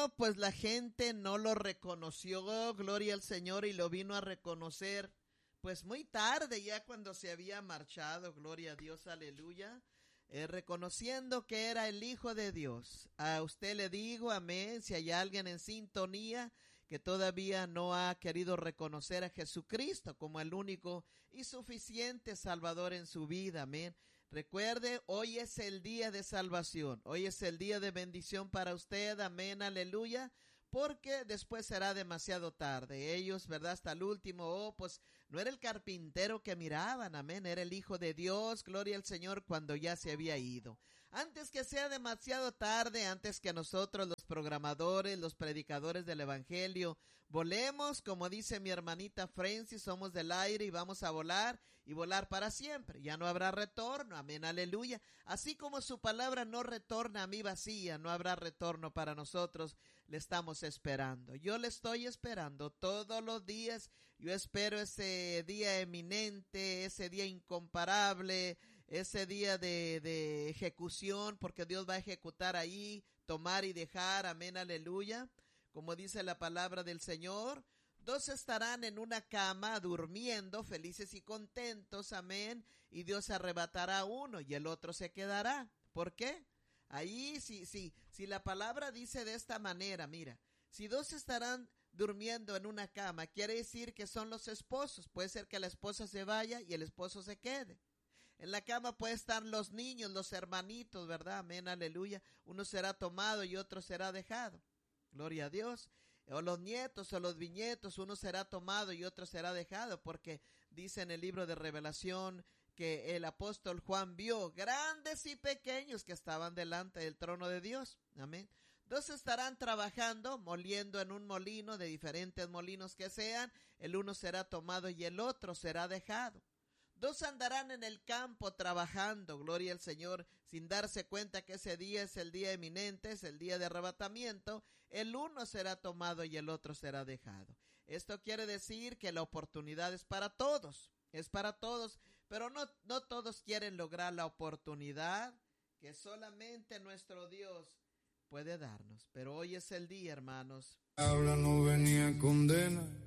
Bueno, pues la gente no lo reconoció, gloria al Señor, y lo vino a reconocer pues muy tarde, ya cuando se había marchado, gloria a Dios, aleluya, reconociendo que era el Hijo de Dios. A usted le digo, amén, si hay alguien en sintonía que todavía no ha querido reconocer a Jesucristo como el único y suficiente Salvador en su vida, amén. Recuerde, hoy es el día de salvación, hoy es el día de bendición para usted, amén, aleluya, porque después será demasiado tarde. Ellos, ¿verdad? Hasta el último, pues no era el carpintero que miraban, amén, era el Hijo de Dios, gloria al Señor, cuando ya se había ido. Antes que sea demasiado tarde, antes que nosotros, los programadores, los predicadores del Evangelio, volemos, como dice mi hermanita Francis, somos del aire y vamos a volar y volar para siempre. Ya no habrá retorno, amén, aleluya. Así como su palabra no retorna a mí vacía, no habrá retorno para nosotros, le estamos esperando. Yo le estoy esperando todos los días. Yo espero ese día eminente, ese día incomparable, ese día de ejecución, porque Dios va a ejecutar ahí, tomar y dejar, amén, aleluya. Como dice la palabra del Señor, dos estarán en una cama durmiendo, felices y contentos, amén, y Dios arrebatará a uno y el otro se quedará. ¿Por qué? Ahí, si la palabra dice de esta manera, mira, si dos estarán durmiendo en una cama, quiere decir que son los esposos. Puede ser que la esposa se vaya y el esposo se quede. En la cama pueden estar los niños, los hermanitos, ¿verdad? Amén, aleluya. Uno será tomado y otro será dejado. Gloria a Dios. O los nietos o los bisnietos, uno será tomado y otro será dejado, porque dice en el libro de Revelación que el apóstol Juan vio grandes y pequeños que estaban delante del trono de Dios. Amén. Dos estarán trabajando, moliendo en un molino, de diferentes molinos que sean. El uno será tomado y el otro será dejado. Dos andarán en el campo trabajando, gloria al Señor, sin darse cuenta que ese día es el día eminente, es el día de arrebatamiento. El uno será tomado y el otro será dejado. Esto quiere decir que la oportunidad es para todos, pero no todos quieren lograr la oportunidad que solamente nuestro Dios puede darnos. Pero hoy es el día, hermanos. Habla no venía condena.